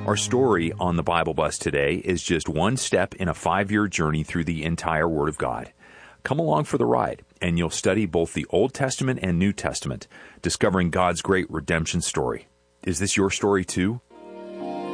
Our story on the Bible Bus today is just one step in a 5-year journey through the entire Word of God. Come along for the ride, and you'll study both the Old Testament and New Testament, discovering God's great redemption story. Is this your story too?